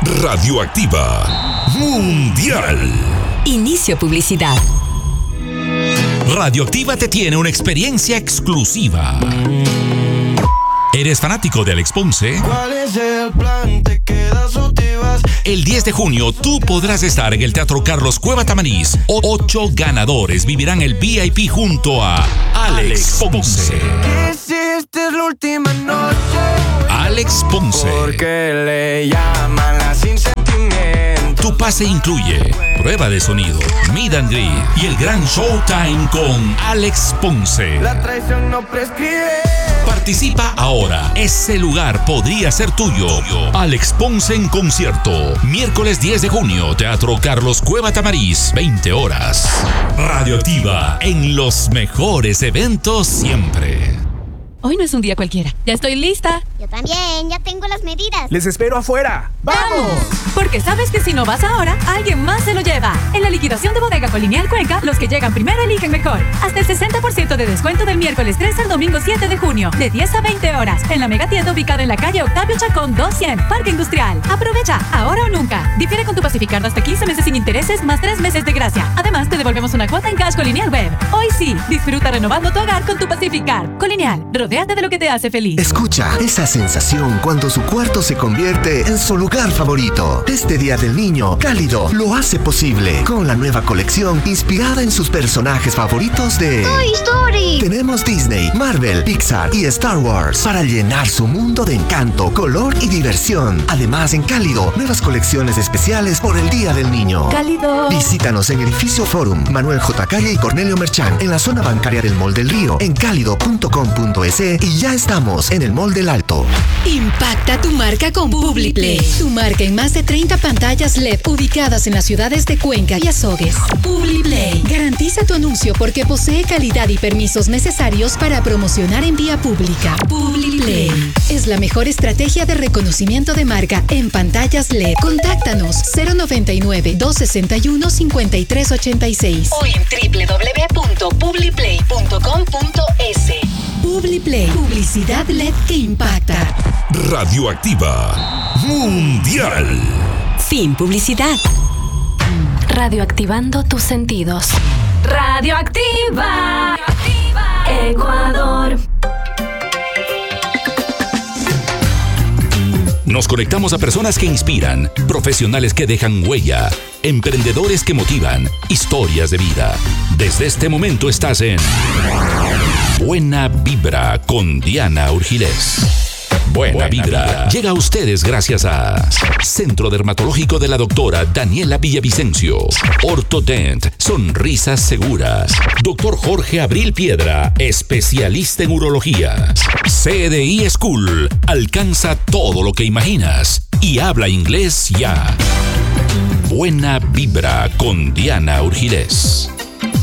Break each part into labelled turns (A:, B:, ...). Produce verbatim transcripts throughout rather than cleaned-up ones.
A: Radioactiva Mundial.
B: Inicio publicidad.
C: Radioactiva te tiene una experiencia exclusiva. ¿Eres fanático de Alex Ponce?
D: ¿Cuál es el plan? ¿Te quedas o te vas?
C: El diez de junio tú podrás estar en el Teatro Carlos Cueva Tamariz. Ocho ganadores vivirán el V I P junto a Alex Ponce.
D: ¿Qué hiciste la última noche?
C: Alex Ponce.
D: Porque le llaman la sin sentimiento.
C: Tu pase incluye prueba de sonido, meet and greet y el gran showtime con Alex Ponce.
D: La traición no prescribe.
C: Participa ahora. Ese lugar podría ser tuyo. Alex Ponce en concierto. Miércoles diez de junio, Teatro Carlos Cueva Tamariz, veinte horas. Radioactiva, en los mejores eventos siempre.
E: Hoy no es un día cualquiera. Ya estoy lista.
F: Yo también, ya tengo las medidas.
G: Les espero afuera.
E: ¡Vamos! Porque sabes que si no vas ahora, alguien más se lo lleva. En la liquidación de Bodega con Lineal Cuenca, los que llegan primero eligen mejor. Hasta el sesenta por ciento de descuento del miércoles tres al domingo siete de junio, de diez a veinte horas, en la megatienda ubicada en la calle Octavio Chacón doscientos, Parque Industrial. Aprovecha, ahora o nunca. Difiere con tu Pacificard hasta quince meses sin intereses, más tres meses de gracia. Además, te devolvemos una cuota en cash con Lineal Web. Hoy sí, disfruta renovando tu hogar con tu Pacificard. Con Lineal, rodéate de lo que te hace feliz.
H: Escucha esa sensación cuando su cuarto se convierte en su lugar favorito. Este Día del Niño, Cálido lo hace posible con la nueva colección inspirada en sus personajes favoritos de
F: Toy Story.
H: Tenemos Disney, Marvel, Pixar y Star Wars para llenar su mundo de encanto, color y diversión. Además, en Cálido, nuevas colecciones especiales por el Día del Niño.
E: Cálido.
H: Visítanos en Edificio Forum, Manuel J. Calle y Cornelio Merchán, en la zona bancaria del Mall del Río, en cálido punto com punto es y ya estamos en el Mall del Alto.
B: Impacta tu marca con Publiplay. Tu marca en más de treinta pantallas L E D ubicadas en las ciudades de Cuenca y Azogues. Publiplay. Garantiza tu anuncio porque posee calidad y permisos necesarios para promocionar en vía pública. Publiplay es la mejor estrategia de reconocimiento de marca en pantallas L E D. Contáctanos cero noventa y nueve, doscientos sesenta y uno, cincuenta y tres ochenta y seis o en doble u doble u doble u punto publiplay punto com punto es. Publiplay. Publicidad L E D que impacta.
A: Radioactiva Mundial.
B: Fin publicidad. Radioactivando tus sentidos.
E: Radioactiva. Ecuador.
C: Nos conectamos a personas que inspiran, profesionales que dejan huella, emprendedores que motivan, historias de vida. Desde este momento estás en Buena Vibra con Diana Urgilés. Buena, Buena vibra. vibra llega a ustedes gracias a Centro Dermatológico de la doctora Daniela Villavicencio, Ortodent, sonrisas seguras, Doctor Jorge Abril Piedra, especialista en urología, C D I School, alcanza todo lo que imaginas y habla inglés ya. Buena Vibra con Diana Urgilés.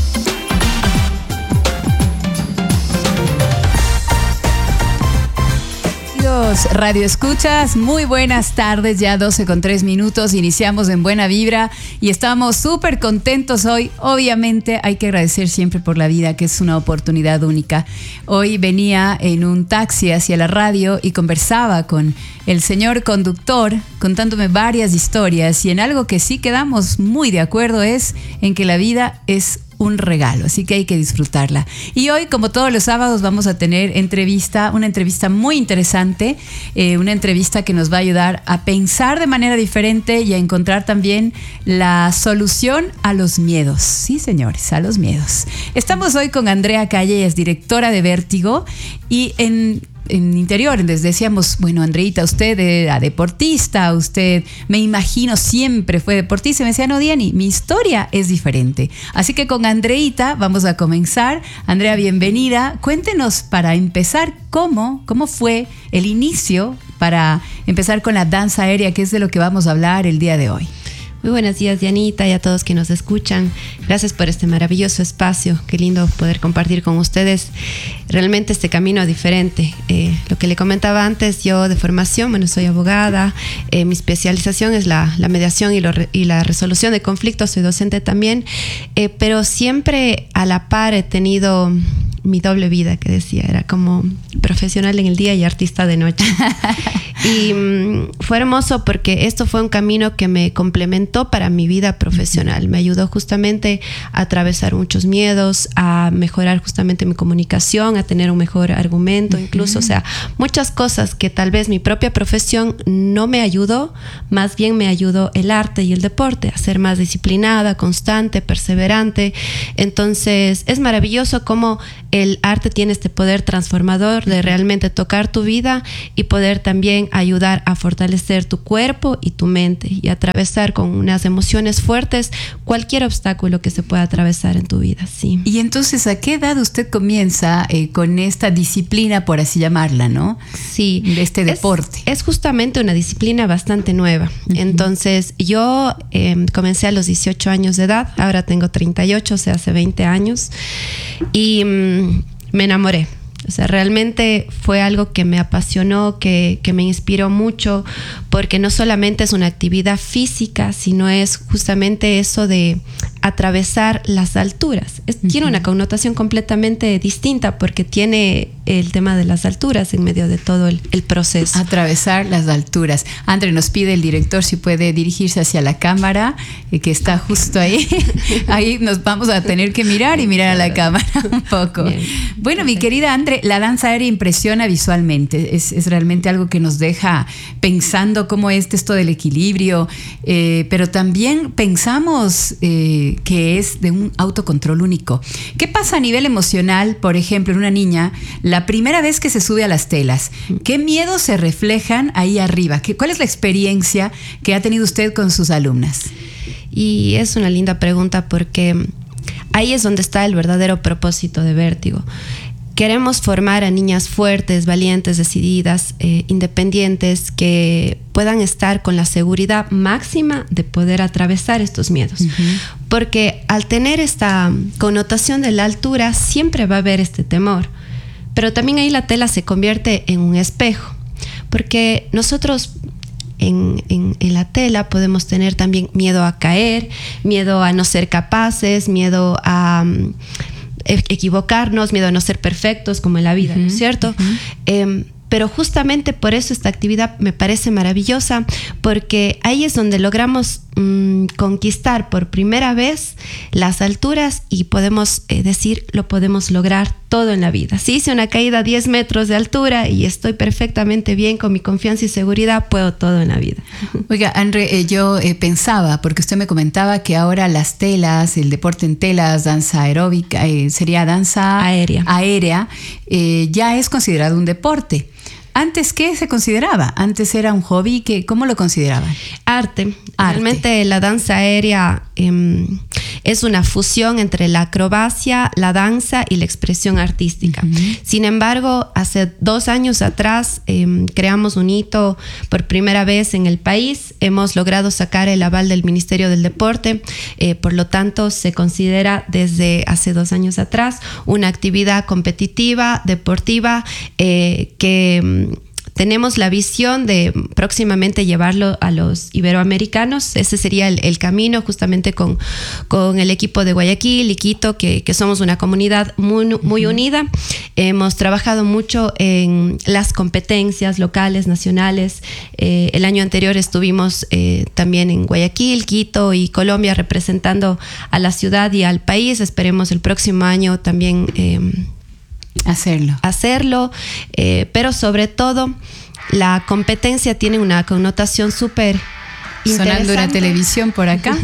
I: Radio Escuchas, muy buenas tardes, ya doce con tres minutos, iniciamos en Buena Vibra y estamos súper contentos hoy. Obviamente hay que agradecer siempre por la vida, que es una oportunidad única. Hoy venía en un taxi hacia la radio y conversaba con el señor conductor contándome varias historias, y en algo que sí quedamos muy de acuerdo es en que la vida es un regalo, así que hay que disfrutarla. Y hoy, como todos los sábados, vamos a tener entrevista, una entrevista muy interesante, eh, una entrevista que nos va a ayudar a pensar de manera diferente y a encontrar también la solución a los miedos. Sí, señores, a los miedos. Estamos hoy con Andrea Calle, ella es directora de Vértigo, y en en interior, les decíamos, bueno, Andreita, usted era deportista, usted, me imagino, siempre fue deportista. Y me decía, no, Diani, mi historia es diferente. Así que con Andreita vamos a comenzar. Andrea, bienvenida. Cuéntenos, para empezar, cómo, cómo fue el inicio para empezar con la danza aérea, que es de lo que vamos a hablar el día de hoy.
J: Muy buenos días, Dianita, y a todos que nos escuchan. Gracias por este maravilloso espacio. Qué lindo poder compartir con ustedes realmente este camino diferente. Eh, lo que le comentaba antes, yo de formación, bueno, soy abogada. Eh, mi especialización es la, la mediación y, lo, y la resolución de conflictos. Soy docente también. Eh, pero siempre a la par he tenido mi doble vida, que decía, era como profesional en el día y artista de noche. Y um, fue hermoso porque esto fue un camino que me complementó para mi vida profesional. Me ayudó justamente a atravesar muchos miedos, a mejorar justamente mi comunicación, a tener un mejor argumento, incluso, o sea, muchas cosas que tal vez mi propia profesión no me ayudó, más bien me ayudó el arte y el deporte a ser más disciplinada, constante, perseverante. Entonces es maravilloso cómo el arte tiene este poder transformador de realmente tocar tu vida y poder también ayudar a fortalecer tu cuerpo y tu mente y atravesar con unas emociones fuertes cualquier obstáculo que se pueda atravesar en tu vida. Sí.
I: Y entonces, ¿a qué edad usted comienza eh, con esta disciplina, por así llamarla, ¿no?
J: Sí.
I: De este deporte.
J: Es, es justamente una disciplina bastante nueva. Uh-huh. Entonces, yo eh, comencé a los dieciocho años de edad, ahora tengo treinta y ocho, o sea, hace veinte años, y um, me enamoré. O sea, realmente fue algo que me apasionó, que, que me inspiró mucho, porque no solamente es una actividad física, sino es justamente eso de atravesar las alturas. Es, uh-huh. Tiene una connotación completamente distinta porque tiene el tema de las alturas en medio de todo el, el proceso.
I: Atravesar las alturas. André, nos pide el director si puede dirigirse hacia la cámara, eh, que está justo ahí. Ahí nos vamos a tener que mirar y mirar a la cámara un poco. Bien. Bueno, perfecto. Mi querida André, la danza aérea impresiona visualmente. Es, es realmente algo que nos deja pensando cómo es esto del equilibrio, eh, pero también pensamos eh, que es de un autocontrol único. ¿Qué pasa a nivel emocional, por ejemplo, en una niña, la primera vez que se sube a las telas? ¿Qué miedos se reflejan ahí arriba? ¿Qué, ¿Cuál es la experiencia que ha tenido usted con sus alumnas?
J: Y es una linda pregunta porque ahí es donde está el verdadero propósito de Vértigo. Queremos formar a niñas fuertes, valientes, decididas, eh, independientes, que puedan estar con la seguridad máxima de poder atravesar estos miedos. Uh-huh. Porque al tener esta connotación de la altura, siempre va a haber este temor. Pero también ahí la tela se convierte en un espejo. Porque nosotros en, en, en la tela podemos tener también miedo a caer, miedo a no ser capaces, miedo a Um, equivocarnos, miedo a no ser perfectos como en la vida, uh-huh, ¿no es cierto? Uh-huh. Eh, pero justamente por eso esta actividad me parece maravillosa, porque ahí es donde logramos mmm, conquistar por primera vez las alturas y podemos eh, decir, lo podemos lograr todo en la vida. Si hice una caída a diez metros de altura y estoy perfectamente bien con mi confianza y seguridad, puedo todo en la vida.
I: Oiga, André, eh, yo eh, pensaba, porque usted me comentaba que ahora las telas, el deporte en telas, danza aeróbica, eh, sería danza
J: aérea,
I: aérea eh, ya es considerado un deporte. ¿Antes qué se consideraba? ¿Antes era un hobby? ¿Qué, ¿Cómo lo consideraban?
J: Arte. Arte. Realmente la danza aérea eh, es una fusión entre la acrobacia, la danza y la expresión artística. Uh-huh. Sin embargo, hace dos años atrás eh, creamos un hito por primera vez en el país. Hemos logrado sacar el aval del Ministerio del Deporte. Eh, por lo tanto, se considera desde hace dos años atrás una actividad competitiva, deportiva, eh, que tenemos la visión de próximamente llevarlo a los iberoamericanos. Ese sería el, el camino, justamente con, con el equipo de Guayaquil y Quito, que, que somos una comunidad muy, muy unida. Hemos trabajado mucho en las competencias locales, nacionales. Eh, el año anterior estuvimos eh, también en Guayaquil, Quito y Colombia representando a la ciudad y al país. Esperemos el próximo año también Eh,
I: Hacerlo.
J: Hacerlo, eh, pero sobre todo la competencia tiene una connotación súper interesante.
I: Sonando una televisión por acá.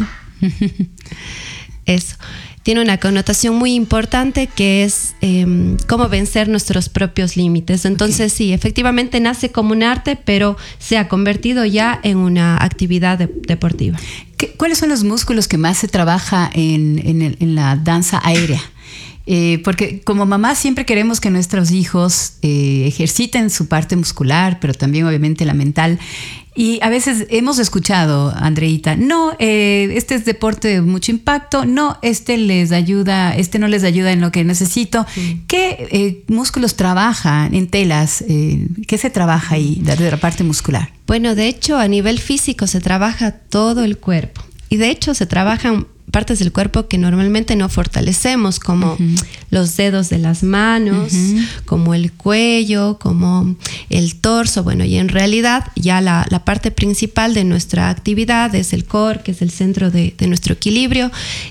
J: Eso. Tiene una connotación muy importante que es eh, cómo vencer nuestros propios límites. Entonces, okay. sí, efectivamente nace como un arte, pero se ha convertido ya en una actividad de, deportiva.
I: ¿Qué, ¿Cuáles son los músculos que más se trabaja en, en, el, en la danza aérea? Eh, porque como mamá siempre queremos que nuestros hijos eh, ejerciten su parte muscular, pero también obviamente la mental. Y a veces hemos escuchado, Andreita, no, eh, este es deporte de mucho impacto, no, este les ayuda, este no les ayuda en lo que necesito. Sí. ¿Qué eh, músculos trabajan en telas? Eh, ¿Qué se trabaja ahí de la parte muscular?
J: Bueno, de hecho, a nivel físico se trabaja todo el cuerpo. Y de hecho se trabajan partes del cuerpo que normalmente no fortalecemos, como uh-huh. los dedos de las manos, uh-huh. como el cuello, como el torso. Bueno, y en realidad ya la, la parte principal de nuestra actividad es el core, que es el centro de, de nuestro equilibrio,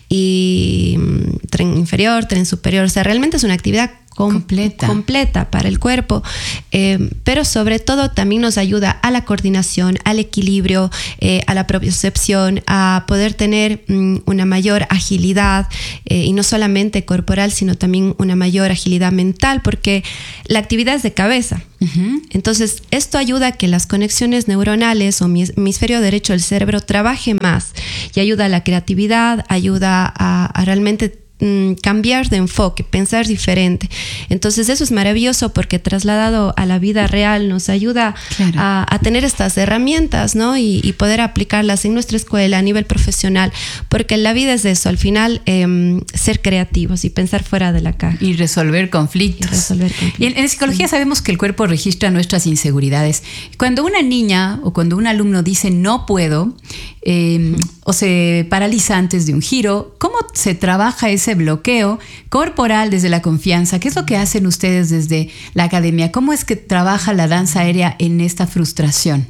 J: y tren inferior, tren superior. O sea, realmente es una actividad Com- completa. completa para el cuerpo, eh, pero sobre todo también nos ayuda a la coordinación, al equilibrio, eh, a la propiocepción, a poder tener mm, una mayor agilidad, eh, y no solamente corporal, sino también una mayor agilidad mental, porque la actividad es de cabeza. Uh-huh. Entonces, esto ayuda a que las conexiones neuronales o mi hemisferio derecho del cerebro trabaje más, y ayuda a la creatividad, ayuda a, a realmente cambiar de enfoque, pensar diferente. Entonces eso es maravilloso, porque trasladado a la vida real nos ayuda claro. a, a tener estas herramientas, ¿no? Y, y poder aplicarlas en nuestra escuela a nivel profesional, porque la vida es eso, al final eh, ser creativos y pensar fuera de la caja.
I: Y resolver conflictos.
J: Y, resolver conflictos.
I: y en, en psicología sí. sabemos que el cuerpo registra nuestras inseguridades. Cuando una niña o cuando un alumno dice no puedo, eh, o se paraliza antes de un giro, ¿cómo se trabaja ese bloqueo corporal desde la confianza? ¿Qué es lo que hacen ustedes desde la academia? ¿Cómo es que trabaja la danza aérea en esta frustración?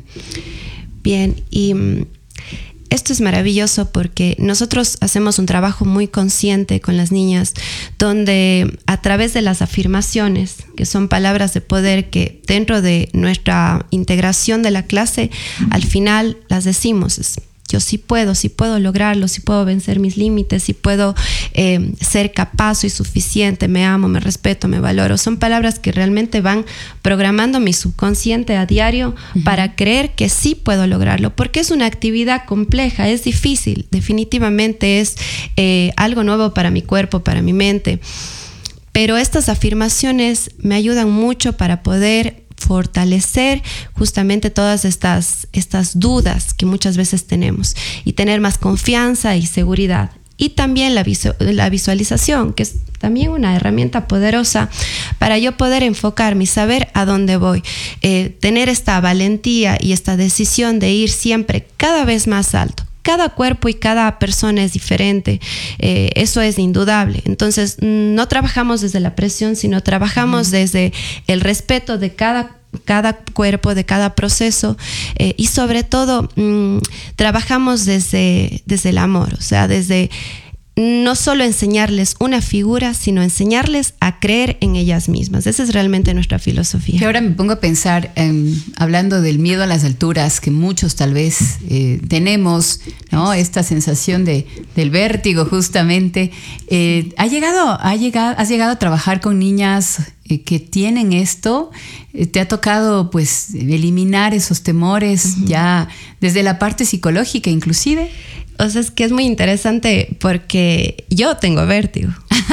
J: Bien, y um, esto es maravilloso porque nosotros hacemos un trabajo muy consciente con las niñas, donde a través de las afirmaciones, que son palabras de poder que dentro de nuestra integración de la clase, al final las decimos. Es, yo sí puedo, sí puedo lograrlo, sí puedo vencer mis límites, sí puedo eh, ser capaz, soy suficiente, me amo, me respeto, me valoro. Son palabras que realmente van programando mi subconsciente a diario uh-huh. para creer que sí puedo lograrlo, porque es una actividad compleja, es difícil, definitivamente es eh, algo nuevo para mi cuerpo, para mi mente. Pero estas afirmaciones me ayudan mucho para poder fortalecer justamente todas estas, estas dudas que muchas veces tenemos y tener más confianza y seguridad. Y también la, visu- la visualización, que es también una herramienta poderosa para yo poder enfocarme y saber a dónde voy. Eh, tener esta valentía y esta decisión de ir siempre cada vez más alto. Cada cuerpo y cada persona es diferente, eh, eso es indudable. Entonces no trabajamos desde la presión, sino trabajamos mm. desde el respeto de cada, cada cuerpo, de cada proceso, eh, y sobre todo mmm, trabajamos desde, desde el amor, o sea, desde no solo enseñarles una figura, sino enseñarles a creer en ellas mismas. Esa es realmente nuestra filosofía.
I: Y ahora me pongo a pensar, eh, hablando del miedo a las alturas, que muchos tal vez eh, tenemos, ¿no? Esta sensación de, del vértigo justamente. Eh, ¿ha llegado, ha llegado, ¿Has llegado a trabajar con niñas eh, que tienen esto? Eh, ¿Te ha tocado pues eliminar esos temores uh-huh. ya desde la parte psicológica inclusive?
J: O sea, es que es muy interesante porque yo tengo vértigo.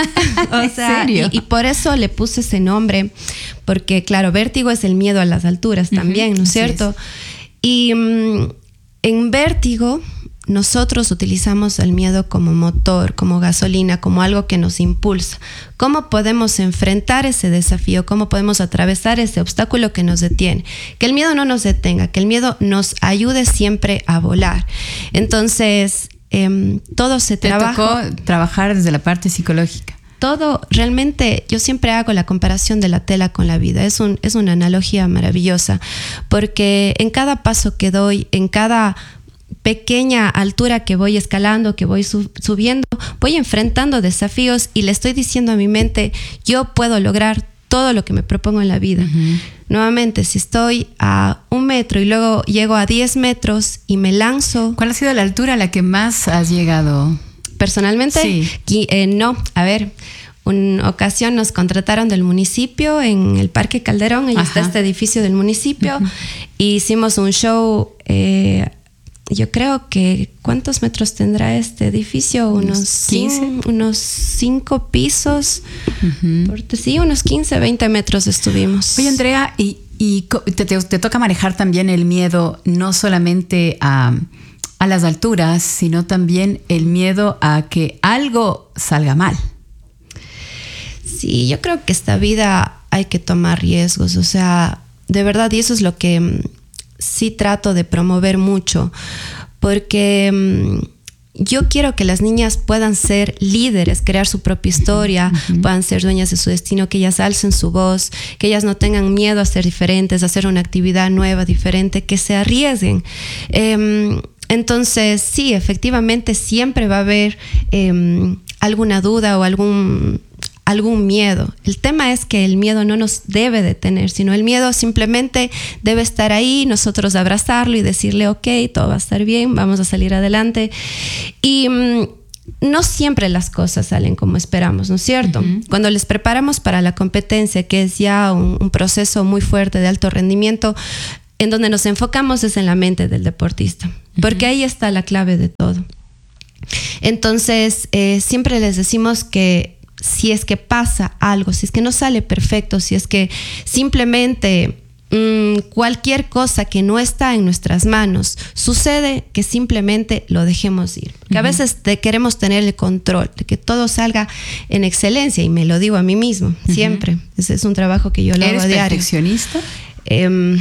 J: O sea, ¿en serio? Y, y por eso le puse ese nombre, porque claro, vértigo es el miedo a las alturas también, uh-huh, ¿no es cierto? Es. Y um, en vértigo nosotros utilizamos el miedo como motor, como gasolina, como algo que nos impulsa. ¿Cómo podemos enfrentar ese desafío? ¿Cómo podemos atravesar ese obstáculo que nos detiene? Que el miedo no nos detenga, que el miedo nos ayude siempre a volar. Entonces, eh, todo se trabaja.
I: ¿Te tocó trabajar desde la parte psicológica?
J: Todo, realmente, yo siempre hago la comparación de la tela con la vida. Es, un, es una analogía maravillosa, porque en cada paso que doy, en cada pequeña altura que voy escalando, que voy sub- subiendo, voy enfrentando desafíos y le estoy diciendo a mi mente, yo puedo lograr todo lo que me propongo en la vida. Uh-huh. Nuevamente, si estoy a un metro y luego llego a diez metros y me lanzo.
I: ¿Cuál ha sido la altura a la que más has llegado?
J: Personalmente,
I: sí.
J: Qui- eh, no, a ver, una ocasión nos contrataron del municipio en el Parque Calderón, ahí Ajá. está este edificio del municipio, uh-huh. y hicimos un show. eh, Yo creo que, ¿cuántos metros tendrá este edificio? Unos quince. Cin, unos cinco pisos. Uh-huh. Por, sí, unos quince, veinte metros estuvimos.
I: Oye, Andrea, y, y te, te, te toca manejar también el miedo, no solamente a, a las alturas, sino también el miedo a que algo salga mal.
J: Sí, yo creo que esta vida hay que tomar riesgos, o sea, de verdad, y eso es lo que sí trato de promover mucho, porque yo quiero que las niñas puedan ser líderes, crear su propia historia, uh-huh. puedan ser dueñas de su destino, que ellas alcen su voz, que ellas no tengan miedo a ser diferentes, a hacer una actividad nueva, diferente, que se arriesguen. Eh, entonces, sí, efectivamente siempre va a haber eh, alguna duda o algún... algún miedo. El tema es que el miedo no nos debe detener, sino el miedo simplemente debe estar ahí, nosotros abrazarlo y decirle, ok, todo va a estar bien, vamos a salir adelante. Y mmm, no siempre las cosas salen como esperamos, ¿no es cierto? Uh-huh. Cuando les preparamos para la competencia, que es ya un, un proceso muy fuerte de alto rendimiento, en donde nos enfocamos es en la mente del deportista, uh-huh. porque ahí está la clave de todo. Entonces, eh, siempre les decimos que si es que pasa algo, si es que no sale perfecto, si es que simplemente mmm, cualquier cosa que no está en nuestras manos sucede, que simplemente lo dejemos ir. Porque uh-huh. a veces te queremos tener el control de que todo salga en excelencia, y me lo digo a mí mismo, uh-huh. siempre. Ese es un trabajo que yo lo hago a diario.
I: ¿Eres perfeccionista?
J: Eh,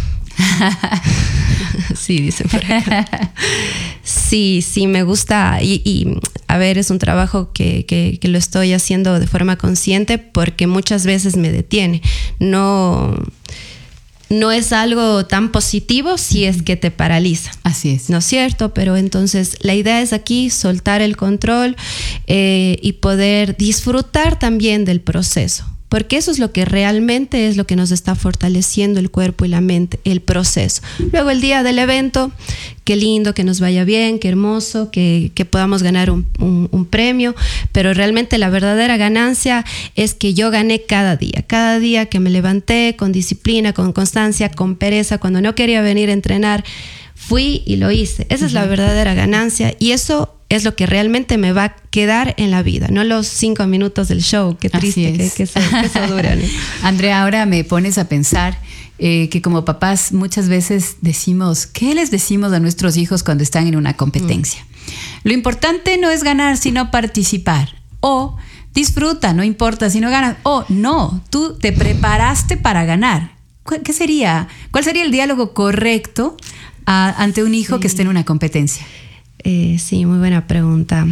J: sí, dicen por acá. Sí, sí, me gusta y, y a ver, es un trabajo que, que, que lo estoy haciendo de forma consciente porque muchas veces me detiene. No, no es algo tan positivo si es que te paraliza.
I: Así es.
J: ¿No es cierto? Pero entonces la idea es aquí soltar el control eh, y poder disfrutar también del proceso. Porque eso es lo que realmente es lo que nos está fortaleciendo el cuerpo y la mente, el proceso. Luego el día del evento, qué lindo, que nos vaya bien, qué hermoso, que, que podamos ganar un, un, un premio, pero realmente la verdadera ganancia es que yo gané cada día, cada día que me levanté con disciplina, con constancia, con pereza, cuando no quería venir a entrenar, fui y lo hice. Esa uh-huh. es la verdadera ganancia y eso es lo que realmente me va a quedar en la vida, no los cinco minutos del show. Qué triste que, que, eso, que eso dura, ¿no?
I: Andrea, ahora me pones a pensar eh, que como papás muchas veces decimos, ¿qué les decimos a nuestros hijos cuando están en una competencia? Mm. Lo importante no es ganar, sino participar. O disfruta, no importa si no ganas. O no, tú te preparaste para ganar. ¿Qué sería? ¿Cuál sería el diálogo correcto a, ante un hijo sí. que esté en una competencia?
J: Eh, sí, muy buena pregunta.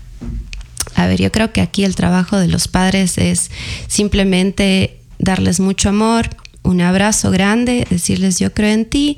J: A ver, yo creo que aquí el trabajo de los padres es simplemente darles mucho amor, un abrazo grande, decirles yo creo en ti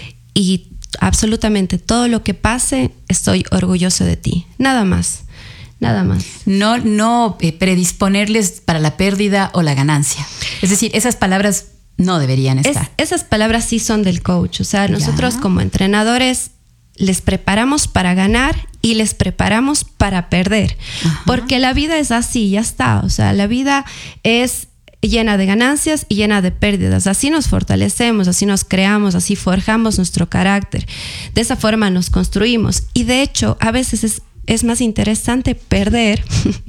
J: y absolutamente todo lo que pase estoy orgulloso de ti. Nada más, nada más.
I: No, no eh, predisponerles para la pérdida o la ganancia. Es decir, esas palabras no deberían estar.
J: Es, esas palabras sí son del coach. O sea, nosotros ya. como entrenadores les preparamos para ganar y les preparamos para perder. Ajá. Porque la vida es así, ya está. O sea, la vida es llena de ganancias y llena de pérdidas. Así nos fortalecemos, así nos creamos, así forjamos nuestro carácter. De esa forma nos construimos. Y de hecho, a veces es, es más interesante perder,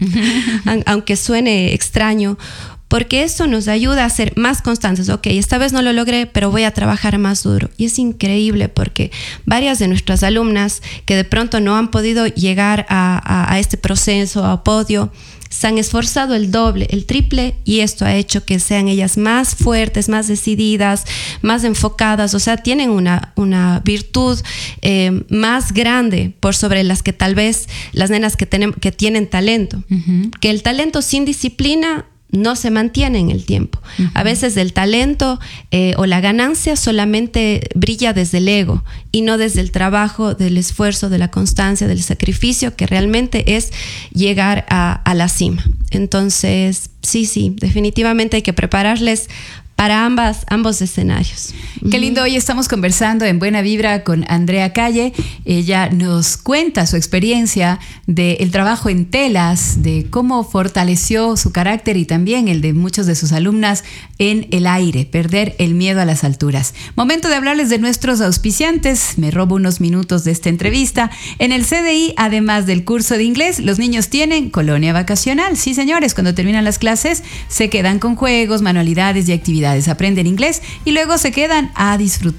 J: aunque suene extraño, porque eso nos ayuda a ser más constantes. Ok, esta vez no lo logré, pero voy a trabajar más duro. Y es increíble porque varias de nuestras alumnas que de pronto no han podido llegar a, a, a este proceso, a podio, se han esforzado el doble, el triple, y esto ha hecho que sean ellas más fuertes, más decididas, más enfocadas. O sea, tienen una, una virtud eh, más grande por sobre las que tal vez las nenas que, tenem- que tienen talento. Uh-huh. Que el talento sin disciplina no se mantiene en el tiempo. Uh-huh. A veces el talento eh, o la ganancia solamente brilla desde el ego y no desde el trabajo, del esfuerzo, de la constancia, del sacrificio, que realmente es llegar a, a la cima. Entonces, sí, sí, definitivamente hay que prepararles para ambas, ambos escenarios.
I: Qué lindo, hoy estamos conversando en Buena Vibra con Andrea Calle. Ella nos cuenta su experiencia del trabajo en telas, de cómo fortaleció su carácter y también el de muchas de sus alumnas en el aire, perder el miedo a las alturas. Momento de hablarles de nuestros auspiciantes. Me robo unos minutos de esta entrevista. En el C D I, además del curso de inglés, los niños tienen colonia vacacional. Sí, señores, cuando terminan las clases se quedan con juegos, manualidades y actividades. Aprenden inglés y luego se quedan a disfrutar.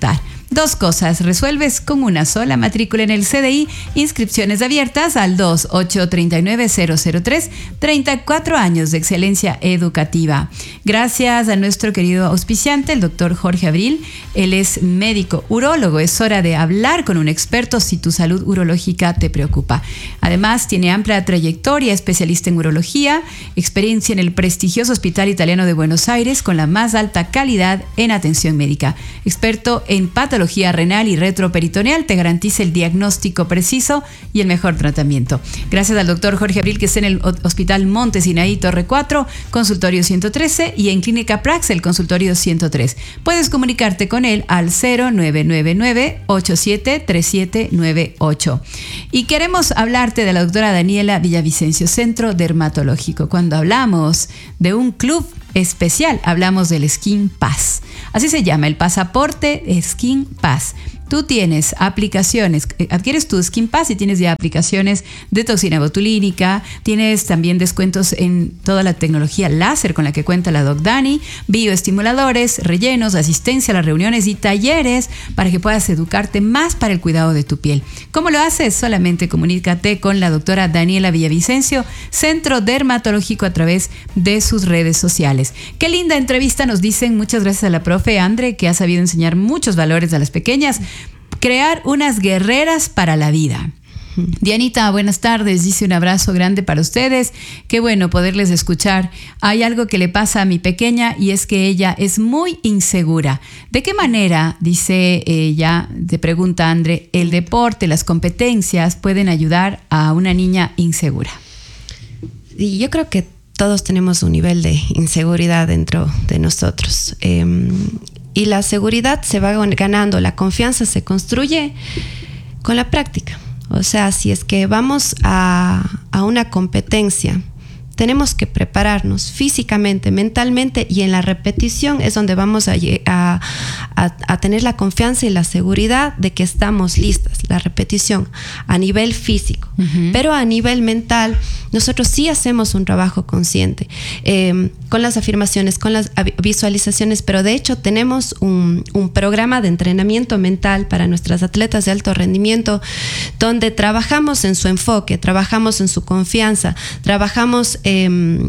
I: Dos cosas resuelves con una sola: matrícula en el C D I, inscripciones abiertas al dos ocho tres nueve cero cero tres, treinta y cuatro años de excelencia educativa. Gracias a nuestro querido auspiciante, el doctor Jorge Abril. Él es médico urólogo. Es hora de hablar con un experto si tu salud urológica te preocupa. Además, tiene amplia trayectoria, especialista en urología, experiencia en el prestigioso Hospital Italiano de Buenos Aires con la más alta calidad en atención médica. Experto en patología renal y retroperitoneal, te garantiza el diagnóstico preciso y el mejor tratamiento. Gracias al doctor Jorge Abril, que está en el Hospital Monte Sinaí, Torre cuatro, consultorio ciento trece, y en Clínica Prax, el consultorio ciento tres. Puedes comunicarte con él al cero nueve nueve nueve ocho siete tres siete nueve ocho. Y queremos hablarte de la doctora Daniela Villavicencio, Centro Dermatológico. Cuando hablamos de un club especial, hablamos del Skin Pass. Así se llama, el pasaporte Skin Pass. Tú tienes aplicaciones, adquieres tu Skin Pass y tienes ya aplicaciones de toxina botulínica, tienes también descuentos en toda la tecnología láser con la que cuenta la Doc Dani, bioestimuladores, rellenos, asistencia a las reuniones y talleres para que puedas educarte más para el cuidado de tu piel. ¿Cómo lo haces? Solamente comunícate con la doctora Daniela Villavicencio, Centro Dermatológico, a través de sus redes sociales. Qué linda entrevista nos dicen. Muchas gracias a la profe Andre, que ha sabido enseñar muchos valores a las pequeñas. Crear unas guerreras para la vida. Dianita, buenas tardes, dice: un abrazo grande para ustedes. Qué bueno poderles escuchar. Hay algo que le pasa a mi pequeña y es que ella es muy insegura. ¿De qué manera, dice ella, te pregunta Andre, el deporte, las competencias pueden ayudar a una niña insegura?
J: Y yo creo que todos tenemos un nivel de inseguridad dentro de nosotros. Eh, Y la seguridad se va ganando, la confianza se construye con la práctica. O sea, si es que vamos a, a una competencia, tenemos que prepararnos físicamente, mentalmente, y en la repetición es donde vamos a, a, a, a tener la confianza y la seguridad de que estamos listas. La repetición a nivel físico, uh-huh. Pero a nivel mental nosotros sí hacemos un trabajo consciente, eh, con las afirmaciones, con las visualizaciones, pero de hecho tenemos un, un programa de entrenamiento mental para nuestras atletas de alto rendimiento, donde trabajamos en su enfoque, trabajamos en su confianza, trabajamos eh,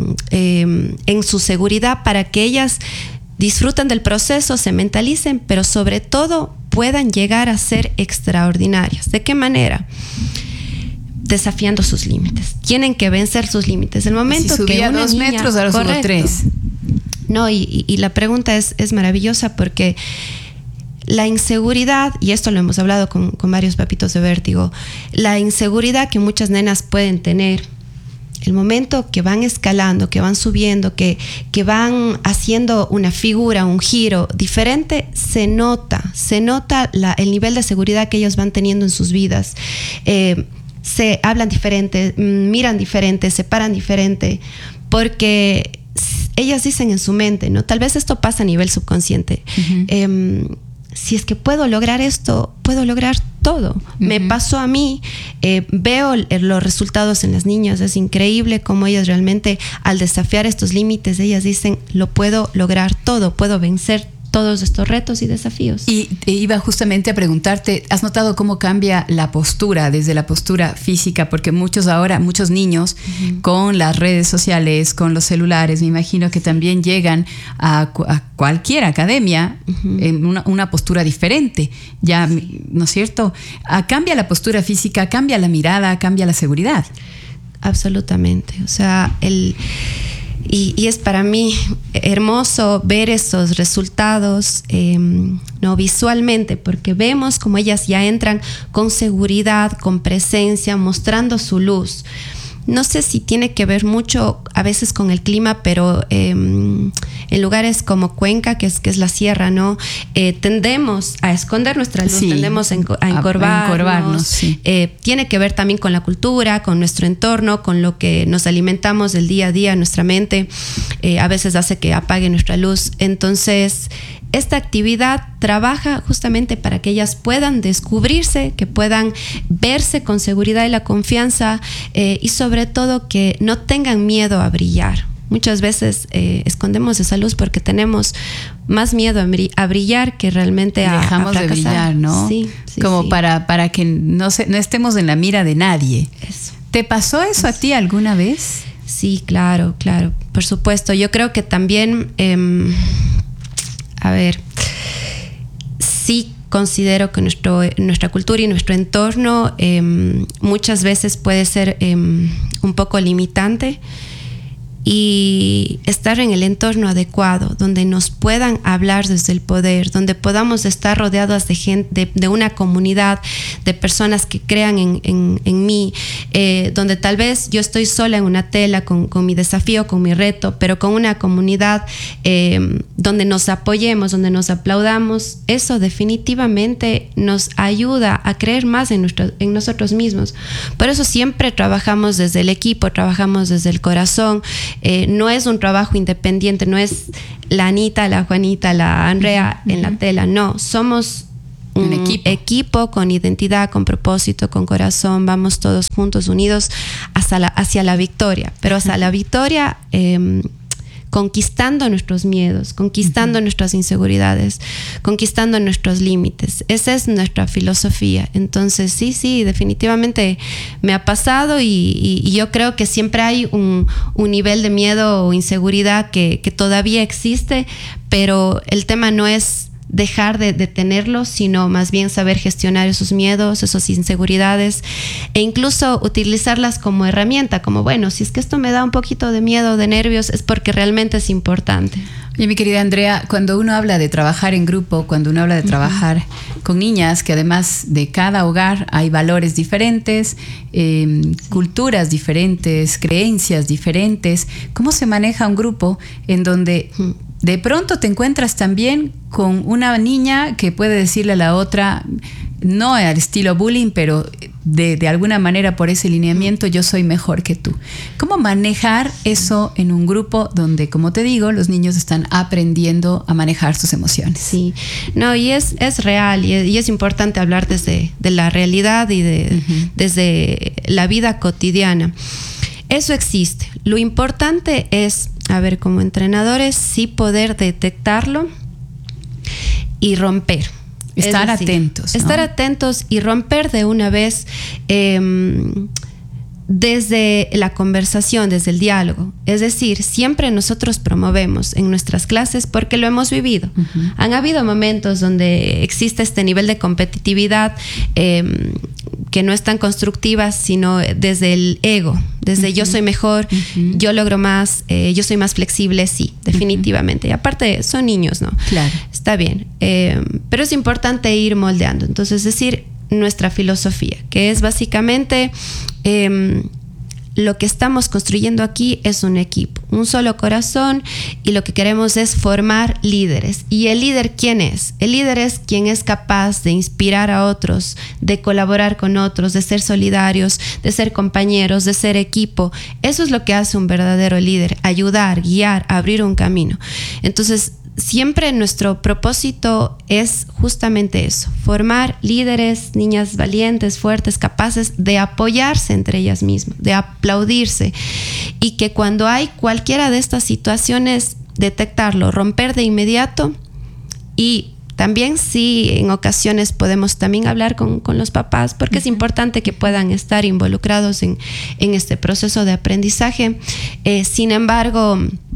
J: eh, en su seguridad para que ellas disfruten del proceso, se mentalicen, pero sobre todo puedan llegar a ser extraordinarias. ¿De qué manera? Desafiando sus límites. Tienen que vencer sus límites. El momento
I: si
J: que
I: subía
J: una
I: dos
J: niña,
I: metros, ahora subo tres.
J: No, y, y la pregunta es, es maravillosa, porque la inseguridad, y esto lo hemos hablado con, con varios papitos de vértigo, la inseguridad que muchas nenas pueden tener, el momento que van escalando, que van subiendo, que, que van haciendo una figura, un giro diferente, se nota, se nota la, el nivel de seguridad que ellos van teniendo en sus vidas. Eh, se hablan diferente, miran diferente, se paran diferente, porque ellas dicen en su mente, ¿no? Tal vez esto pasa a nivel subconsciente. Uh-huh. Eh, si es que puedo lograr esto, puedo lograr todo. Uh-huh. Me pasó a mí, eh, veo los resultados en las niñas, es increíble cómo ellas realmente, al desafiar estos límites, ellas dicen, lo puedo lograr todo, puedo vencer todos estos retos y desafíos.
I: Y te iba justamente a preguntarte, ¿has notado cómo cambia la postura, desde la postura física? Porque muchos ahora, muchos niños, uh-huh. con las redes sociales, con los celulares, me imagino que también llegan a, a cualquier academia uh-huh. en una, una postura diferente, ya, ¿no es cierto? Ah, cambia la postura física, cambia la mirada, cambia la seguridad.
J: Absolutamente. O sea, el... Y, y es para mí hermoso ver esos resultados, eh, no visualmente, porque vemos como ellas ya entran con seguridad, con presencia, mostrando su luz. No sé si tiene que ver mucho a veces con el clima, pero eh, en lugares como Cuenca, que es, que es la sierra, ¿no? Eh, tendemos a esconder nuestra luz, sí, tendemos a, enco- a encorvarnos. A encorvarnos sí. eh, tiene que ver también con la cultura, con nuestro entorno, con lo que nos alimentamos del día a día, nuestra mente. Eh, a veces hace que apague nuestra luz. Entonces, esta actividad trabaja justamente para que ellas puedan descubrirse, que puedan verse con seguridad y la confianza, eh, y sobre todo que no tengan miedo a brillar. Muchas veces eh, escondemos esa luz porque tenemos más miedo a, bri- a brillar que realmente a,
I: Dejamos
J: a
I: de
J: fracasar.
I: brillar, ¿no?
J: Sí, sí,
I: Como
J: sí.
I: para, para que no, se, no estemos en la mira de nadie.
J: Eso.
I: ¿Te pasó eso a ti alguna vez?
J: Sí, claro, claro, por supuesto. Yo creo que también, eh, a ver, sí considero que nuestro, nuestra cultura y nuestro entorno eh, muchas veces puede ser eh, un poco limitante, y estar en el entorno adecuado, donde nos puedan hablar desde el poder, donde podamos estar rodeados de gente, de, de una comunidad, de personas que crean en, en, en mí, eh, donde tal vez yo estoy sola en una tela con, con mi desafío, con mi reto, pero con una comunidad eh, donde nos apoyemos, donde nos aplaudamos. Eso definitivamente nos ayuda a creer más en, nuestro, en nosotros mismos. Por eso siempre trabajamos desde el equipo, trabajamos desde el corazón. Eh, no es un trabajo independiente, no es la Anita, la Juanita, la Andrea uh-huh. en la tela, no, somos un, un equipo. equipo con identidad, con propósito, con corazón, vamos todos juntos, unidos hacia la, hacia la victoria, pero hacia uh-huh. la victoria eh, conquistando nuestros miedos, conquistando uh-huh. nuestras inseguridades, conquistando nuestros límites. Esa es nuestra filosofía. Entonces, sí, sí, definitivamente me ha pasado, y, y, y yo creo que siempre hay un, un nivel de miedo o inseguridad que, que todavía existe, pero el tema no es dejar de, de tenerlos, sino más bien saber gestionar esos miedos, esas inseguridades, e incluso utilizarlas como herramienta, como bueno, si es que esto me da un poquito de miedo, de nervios, es porque realmente es importante.
I: Oye, mi querida Andrea, cuando uno habla de trabajar en grupo, cuando uno habla de trabajar uh-huh. con niñas, que además de cada hogar hay valores diferentes, eh, sí. culturas diferentes, creencias diferentes, ¿cómo se maneja un grupo en donde uh-huh. de pronto te encuentras también con una niña que puede decirle a la otra, no al estilo bullying, pero de, de alguna manera por ese lineamiento, yo soy mejor que tú? ¿Cómo manejar eso en un grupo donde, como te digo, los niños están aprendiendo a manejar sus emociones?
J: Sí, no, y es, es real, y es, y es importante hablar desde de la realidad y de, uh-huh. desde la vida cotidiana. Eso existe. Lo importante es, a ver, como entrenadores, sí poder detectarlo y romper.
I: Estar
J: es decir,
I: atentos, ¿no?
J: Estar atentos y romper de una vez eh, desde la conversación, desde el diálogo. Es decir, siempre nosotros promovemos en nuestras clases porque lo hemos vivido. Uh-huh. Han habido momentos donde existe este nivel de competitividad eh, que no es tan constructiva, sino desde el ego, desde uh-huh. yo soy mejor, uh-huh. yo logro más, eh, yo soy más flexible, sí, definitivamente. Uh-huh. Y aparte son niños, ¿no?
I: Claro.
J: Está bien, eh, pero es importante ir moldeando. Entonces, decir nuestra filosofía, que es básicamente eh, lo que estamos construyendo aquí es un equipo, un solo corazón, y lo que queremos es formar líderes. ¿Y el líder quién es? El líder es quien es capaz de inspirar a otros, de colaborar con otros, de ser solidarios, de ser compañeros, de ser equipo. Eso es lo que hace un verdadero líder: ayudar, guiar, abrir un camino. Entonces, siempre nuestro propósito es justamente eso: formar líderes, niñas valientes, fuertes, capaces de apoyarse entre ellas mismas, de aplaudirse, y que cuando hay cualquiera de estas situaciones, detectarlo, romper de inmediato. Y también sí, en ocasiones podemos también hablar con, con los papás, porque uh-huh. es importante que puedan estar involucrados en, en este proceso de aprendizaje. Eh, sin embargo,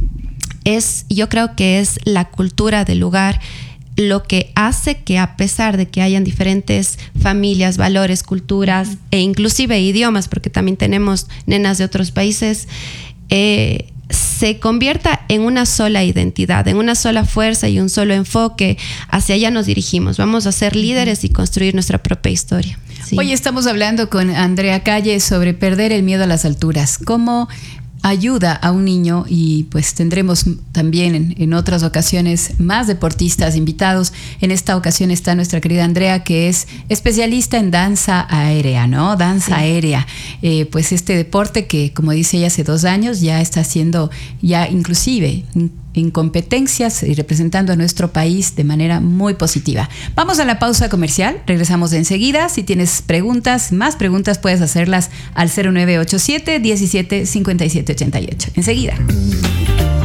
J: Es, yo creo que es la cultura del lugar lo que hace que, a pesar de que hayan diferentes familias, valores, culturas e inclusive idiomas, porque también tenemos nenas de otros países, eh, se convierta en una sola identidad, en una sola fuerza y un solo enfoque. Hacia allá nos dirigimos. Vamos a ser líderes y construir nuestra propia historia. Sí.
I: Hoy estamos hablando con Andrea Calle sobre perder el miedo a las alturas. ¿Cómo ayuda a un niño? Y pues tendremos también en, en otras ocasiones más deportistas invitados. En esta ocasión está nuestra querida Andrea, que es especialista en danza aérea, ¿no? Danza sí. aérea. Eh, pues este deporte que, como dice ella, hace dos años ya está haciendo, ya inclusive en competencias y representando a nuestro país de manera muy positiva. Vamos a la pausa comercial, regresamos de enseguida. Si tienes preguntas, más preguntas, puedes hacerlas al cero nueve ocho siete, diecisiete, cincuenta y siete ochenta y ocho. Enseguida.